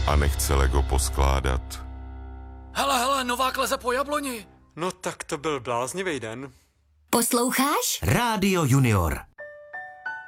a nechce Lego poskládat. Hele, nová kleze po jabloni. No tak to byl bláznivý den. Posloucháš? Rádio Junior.